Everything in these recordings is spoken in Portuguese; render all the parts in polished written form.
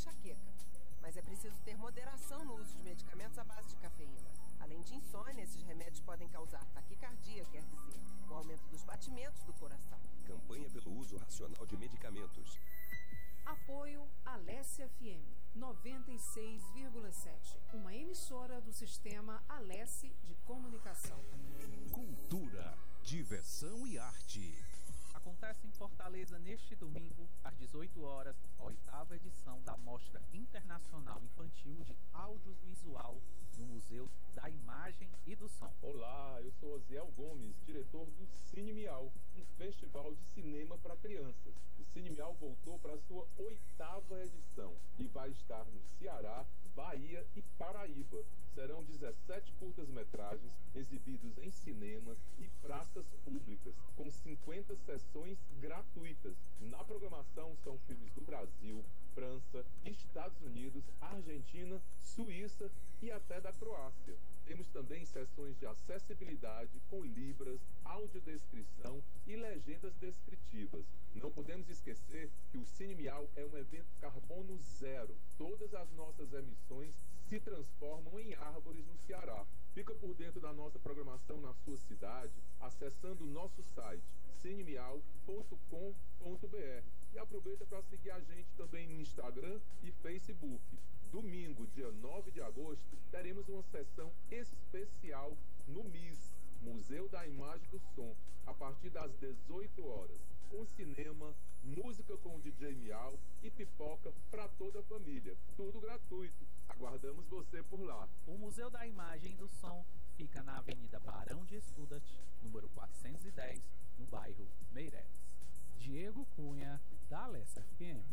enxaqueca. Mas é preciso ter moderação no uso de medicamentos à base de cafeína. Além de insônia, esses remédios podem causar taquicardia, quer dizer, o aumento dos batimentos do coração. Campanha pelo uso racional de medicamentos. Apoio Alessia FM 96,7, uma emissora do sistema Alessi de comunicação. Cultura, diversão e arte. Acontece em Fortaleza neste domingo, às 18 horas, a 8ª edição da Mostra Internacional Infantil de Audiovisual no Museu da Imagem e do Som. Olá, eu sou Osiel Gomes, diretor do Cine Miau, um festival de cinema para crianças. O Cine Miau voltou para a sua 8ª edição e vai estar no Ceará, Bahia e Paraíba. Serão 17 curtas-metragens exibidos em cinemas e praças públicas, com 50 sessões gratuitas. Na programação são filmes do Brasil, França, Estados Unidos, Argentina, Suíça e até da Croácia. Temos também sessões de acessibilidade com libras, audiodescrição e legendas descritivas. Não podemos esquecer que o Cine Miau é um evento carbono zero. Todas as nossas emissões se transformam em árvores no Ceará. Fica por dentro da nossa programação na sua cidade, acessando o nosso site cinemiau.com.br e aproveita para seguir a gente também no Instagram e Facebook. Domingo, dia 9 de agosto, teremos uma sessão especial no MIS, Museu da Imagem e do Som, a partir das 18 horas, com cinema, música com o DJ Miau e pipoca para toda a família. Tudo gratuito. Aguardamos você por lá. O Museu da Imagem e do Som fica na Avenida Barão de Estudat, número 410, no bairro Meireles. Diego Cunha, da Alessia FM.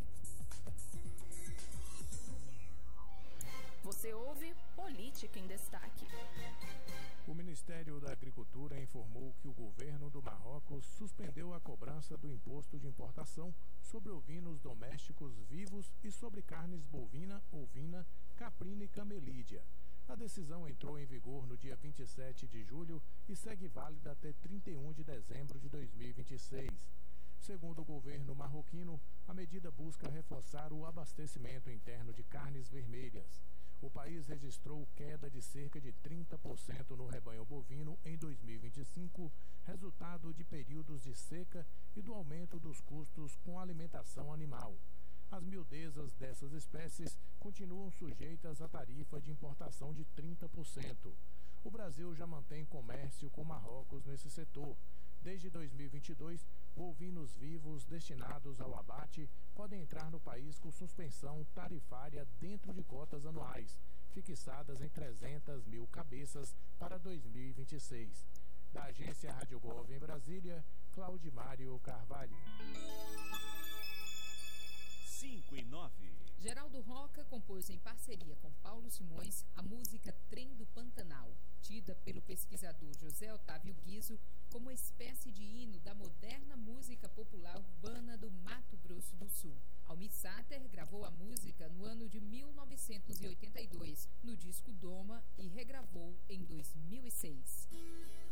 Você ouve Política em Destaque. O Ministério da Agricultura informou que o governo do Marrocos suspendeu a cobrança do imposto de importação sobre ovinos domésticos vivos e sobre carnes bovina, ovina, caprina e camelídea. A decisão entrou em vigor no dia 27 de julho e segue válida até 31 de dezembro de 2026. Segundo o governo marroquino, a medida busca reforçar o abastecimento interno de carnes vermelhas. O país registrou queda de cerca de 30% no rebanho bovino em 2025, resultado de períodos de seca e do aumento dos custos com a alimentação animal. As miudezas dessas espécies continuam sujeitas à tarifa de importação de 30%. O Brasil já mantém comércio com Marrocos nesse setor. Desde 2022, bovinos vivos destinados ao abate podem entrar no país com suspensão tarifária dentro de cotas anuais, fixadas em 300 mil cabeças para 2026. Da agência Rádio Gov em Brasília, Claudimário Carvalho. 5 e 9. Geraldo Roca compôs em parceria com Paulo Simões a música Trem do Pantanal, tida pelo pesquisador José Otávio Guizzo como espécie de hino da moderna música popular urbana do Mato Grosso do Sul. Almir Sater gravou a música no ano de 1982, no disco Doma, e regravou em 2006.